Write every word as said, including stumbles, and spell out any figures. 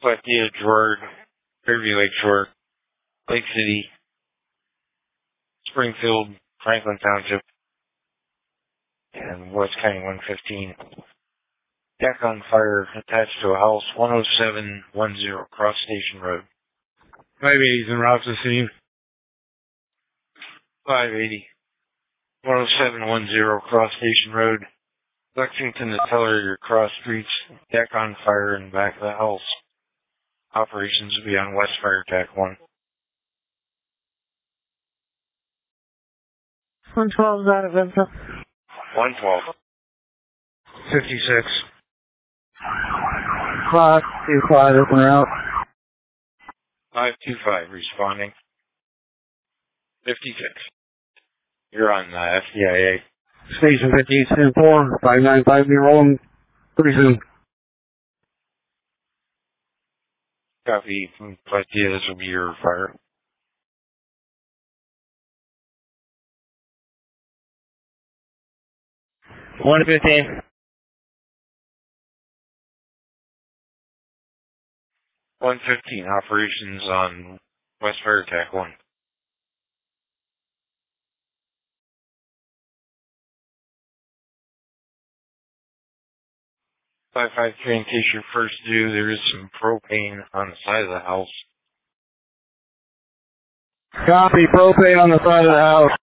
Platia, Jorg, Fairview Lake Shore, Lake City, Springfield, Franklin Township, and West County one fifteen. Deck on fire attached to a house, one oh seven one zero Cross Station Road. five eighty's en route to the scene. five eighty, one oh seven one zero Cross Station Road. Lexington to Teller, cross streets, deck on fire in the back of the house. Operations will be on West Fire Tac one. one twelve is out of Vista. one twelve. fifty-six. five two five, open route. five two five responding. fifty-six. You're on uh, F D I A. Station fifty-eight ten four, five nine five, you're rolling pretty soon. Copy from Platia, this will be your fire. one fifteen. one fifteen, operations on West Fire Tac one. five five three, in case you're first due, there is some propane on the side of the house. Copy, propane on the side of the house.